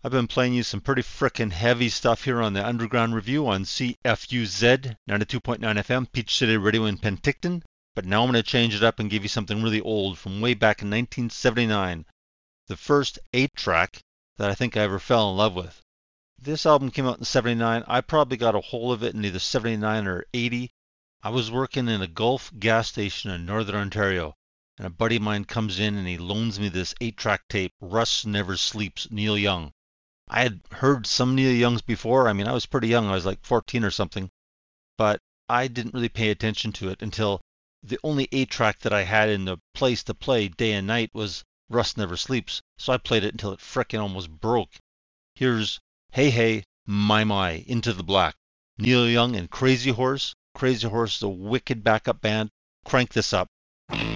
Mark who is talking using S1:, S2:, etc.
S1: I've been playing you some pretty frickin' heavy stuff here on the Underground Review on CFUZ 92.9 FM, Peach City Radio in Penticton. But now I'm going to change it up and give you something really old from way back in 1979. The first 8-track that I think I ever fell in love with. This album came out in 79. I probably got a hold of it in either 79 or 80. I was working in a Gulf gas station in Northern Ontario, and a buddy of mine comes in and he loans me this 8-track tape, Russ Never Sleeps, Neil Young. I had heard some Neil Youngs before. I mean, I was pretty young. I was like 14 or something. But I didn't really pay attention to it until the only 8-track that I had in the place to play day and night was Russ Never Sleeps. So I played it until it frickin' almost broke. Here's Hey Hey, My, Into the Black. Neil Young and Crazy Horse. Crazy Horse is a wicked backup band. Crank this up.